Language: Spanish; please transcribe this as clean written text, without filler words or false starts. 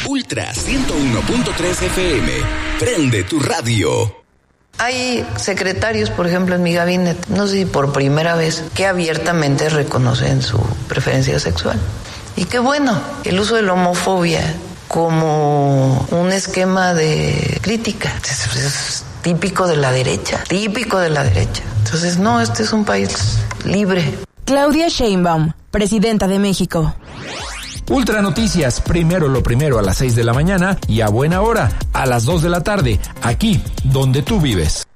Ultra 101.3 FM. Prende tu radio. Hay secretarios, por ejemplo, en mi gabinete, no sé si por primera vez, que abiertamente reconocen su preferencia sexual. Y qué bueno, el uso de la homofobia como un esquema de crítica es típico de la derecha, Entonces, no, este es un país libre. Claudia Sheinbaum, presidenta de México. Ultra Noticias, primero lo primero a las 6 de la mañana y a buena hora, a las 2 de la tarde, aquí donde tú vives.